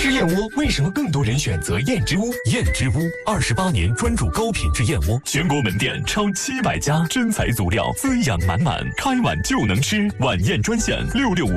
吃燕窝为什么更多人选择燕之屋？燕之屋28年专注高品质燕窝，全国门店超700家，真材足料，滋养满满，开碗就能吃。晚宴专线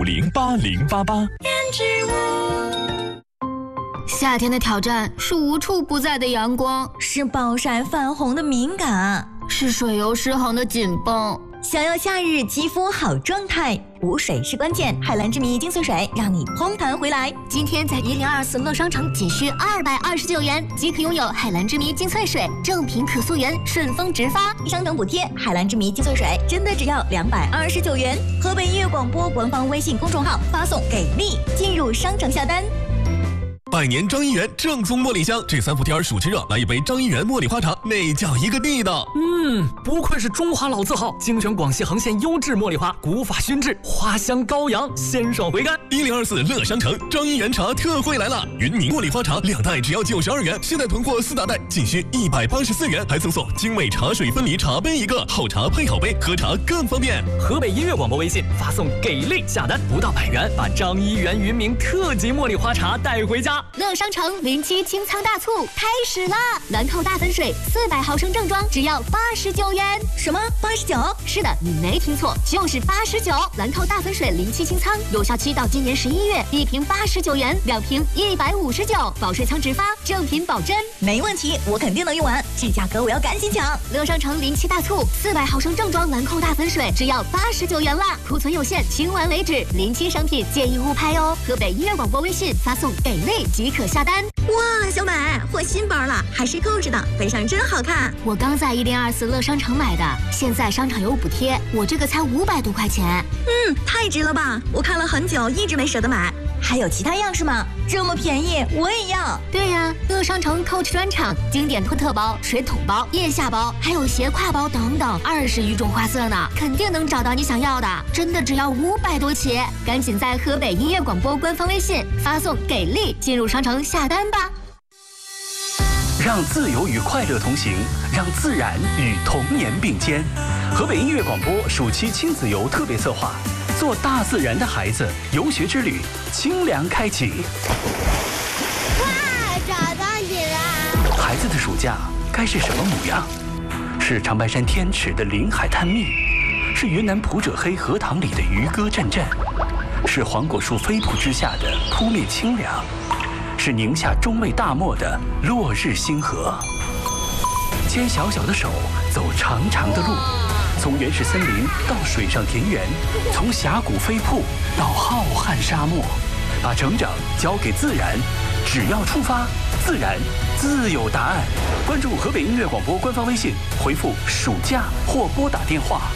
66508088。 燕之屋。 夏天的挑战是无处不在的阳光， 是暴晒泛红的敏感， 是水油失衡的紧绷。 想要夏日肌肤好状态，补水是关键。海蓝之谜精粹水让你嘭弹回来。 今天在1024乐商城仅需229元即可拥有海蓝之谜精粹水，正品可溯源，顺丰直发， 商城补贴。海蓝之谜精粹水真的只要229元。河北音乐广播官方微信公众号发送给力进入商城下单。 百年张一元正宗茉莉香，这3伏天暑吃热，来一杯张一元茉莉花茶，那叫一个地道。 不愧是中华老字号，精选广西恒县优质茉莉花，古法熏制，花香高扬，鲜爽回甘。 1024乐商城张一元茶特惠来了，云宁茉莉花茶2袋只要92元，现在囤货4大袋仅需184元，还赠送精美茶水分离茶杯1个，好茶配好杯，喝茶更方便。 河北音乐广播微信发送给力下单，不到100元，把张一元云茗特级茉莉花茶带回家。 乐商城07清仓大促开始啦！兰蔻大粉水400毫升正装只要89元。 什么89？ 是的，你没听错，就是89。兰蔻大粉水07清仓，有效期到今年11月，1瓶89元，2瓶159，保水仓直发，正品保真。 没问题，我肯定能用完，这价格我要赶紧抢。 乐商城07大促，400毫升正装兰蔻大粉水只要89元啦，库存有限，清完为止。07商品建议勿拍哦。河北音乐广播微信发送给力即可下单。 哇，小美，换新包了，还是扣着的，背上真好看。 我刚在1024乐商城买的，现在商场有补贴，我这个才500多块钱。 太值了吧！我看了很久，一直没舍得买。还有其他样式吗？这么便宜，我也要。 对呀，乐商城 Coach 专场，经典托特包、水桶包、腋下包，还有斜挎包等等，20余种花色呢，肯定能找到你想要的。真的只要500多起，赶紧在河北音乐广播官方微信发送给力进入商城下单吧。 让自由与快乐同行，让自然与童年并肩。河北音乐广播暑期亲子游特别策划，做大自然的孩子游学之旅，清凉开启。 哇，找到你啦！ 孩子的暑假该是什么模样？是长白山天池的林海探秘，是云南普者黑荷塘里的渔歌阵阵，是黄果树飞瀑之下的扑面清凉，是宁夏中卫大漠的落日星河。牵小小的手，走长长的路，从原始森林到水上田园，从峡谷飞瀑到浩瀚沙漠，把成长交给自然，只要出发，自然自有答案。关注河北音乐广播官方微信，回复暑假或拨打电话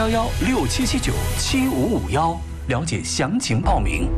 031167797551，了解详情报名。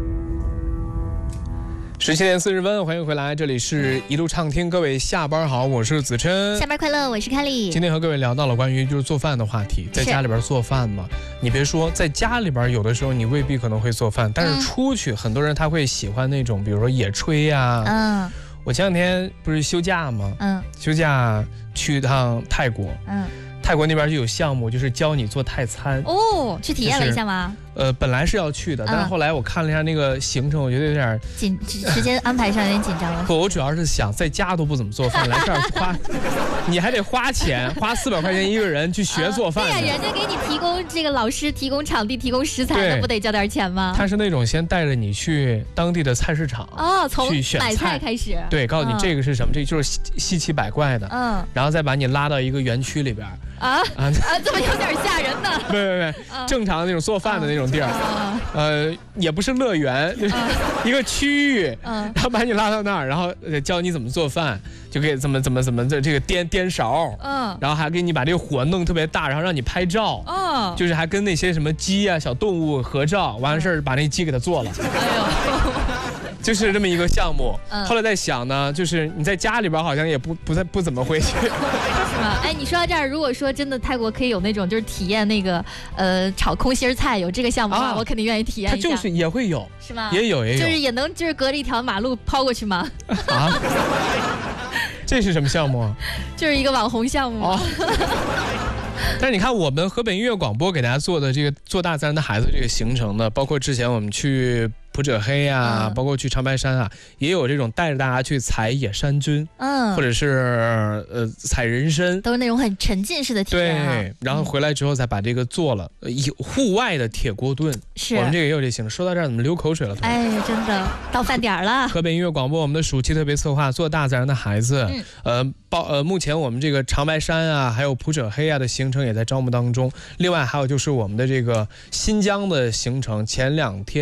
17点40分，欢迎回来，这里是一路畅听，各位下班好，我是子琛。 下班快乐，我是凯丽。 今天和各位聊到了关于就是做饭的话题，在家里边做饭嘛，你别说，在家里边有的时候你未必可能会做饭，但是出去很多人他会喜欢那种，比如说野炊呀。我前两天不是休假吗？休假去一趟泰国。泰国那边就有项目，就是教你做泰餐。 去体验了一下吗？ 本来是要去的，但是后来我看了一下那个行程，我觉得有点时间安排上有点紧张了。 不，我主要是想在家都不怎么做饭，来这儿花，你还得花钱，花400块钱一个人去学做饭。 对呀，人家给你提供这个老师、提供场地、提供食材，那不得交点钱吗？ 他是那种先带着你去当地的菜市场从去选买菜开始。 对，告诉你这个是什么，这就是稀奇百怪的。然后再把你拉到一个园区里边。 怎么有点吓人呢？ 对，正常的那种做饭的那种地儿，也不是乐园，就是一个区域，然后把你拉到那儿，然后教你怎么做饭，就可以怎么这个颠勺，然后还给你把这个火弄特别大，然后让你拍照，就是还跟那些什么鸡啊小动物合照，完了事儿把那鸡给它做了。就是这么一个项目。后来在想呢，就是你在家里边好像也不怎么会去。是吗？哎，你说到这儿，如果说真的泰国可以有那种就是体验那个炒空心菜有这个项目的话，我肯定愿意体验一下。它就是也会有， 是吗？ 也有， 就是也能就是隔着一条马路抛过去吗？ 这是什么项目？ 就是一个网红项目。 但是你看，我们河北音乐广播给大家做的这个做大自然的孩子这个行程呢，包括之前我们去普者黑啊，包括去长白山啊，也有这种带着大家去采野山菌，或者是采人参， 都是那种很沉浸式的体验啊。 对，然后回来之后再把这个做了，户外的铁锅炖， 是我们这个也有这行程。说到这儿怎么流口水了？ 哎，真的到饭点了。 河北音乐广播我们的暑期特别策划做大自然的孩子，目前我们这个长白山啊，还有普者黑啊的行程也在招募当中。另外还有就是我们的这个新疆的行程，前2天。